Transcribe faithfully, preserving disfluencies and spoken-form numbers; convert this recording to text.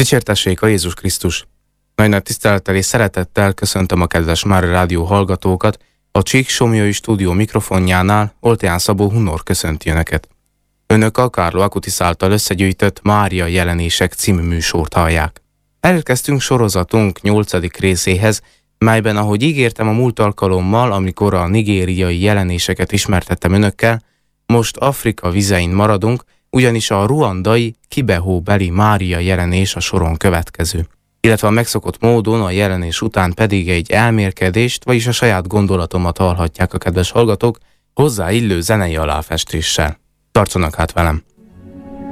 Dicsértessék a Jézus Krisztus! Nagy nagy tisztelettel és szeretettel köszöntöm a kedves Mária Rádió hallgatókat. A Csík-Somlyói stúdió mikrofonjánál Olteán Szabó Hunor köszönti Önöket. Önök a Carlo Acutis által összegyűjtött Mária jelenések című műsort hallják. Elérkeztünk sorozatunk nyolcadik részéhez, melyben, ahogy ígértem a múlt alkalommal, amikor a nigériai jelenéseket ismertettem Önökkel, most Afrika vizein maradunk, ugyanis a ruandai Kibeho-beli Mária jelenés a soron következő. Illetve a megszokott módon a jelenés után pedig egy elmélkedést, vagyis a saját gondolatomat hallhatják a kedves hallgatók, hozzá illő zenei aláfestéssel. Tartsanak hát velem!